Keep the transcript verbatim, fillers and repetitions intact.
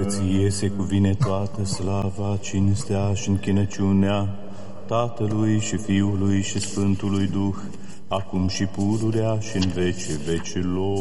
Ție se cuvine toată slava, cinstea și închinăciunea Tatălui și Fiului și Sfântului Duh, acum și pururea și în vecii vecilor.